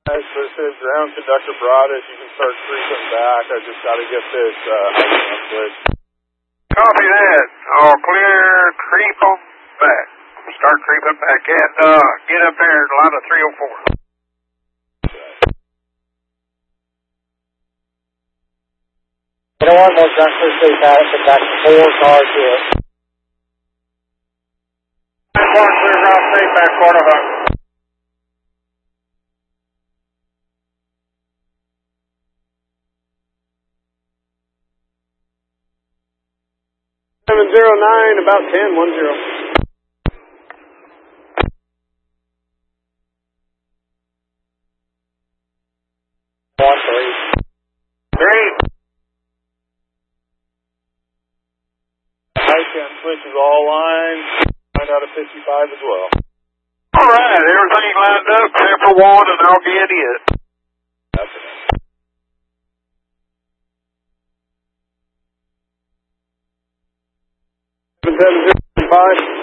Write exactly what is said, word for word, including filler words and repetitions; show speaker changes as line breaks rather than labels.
This is ground conductor Broadus. You can start creeping back. I just got to get this uh, hydrogen switch.
Copy that. All clear. Creep on back. Start creeping back and uh, get up there in line of three oh four.
You don't want more junction stay back, but back to four cars here.
Clear ground safe back quarter of
seven zero nine, about ten, one zero.
One, three.
Three.
I can switches all lines. Find out of fifty-five as well.
All right, everything lined up except for one, and I'll get it.
That's it. seven zero five.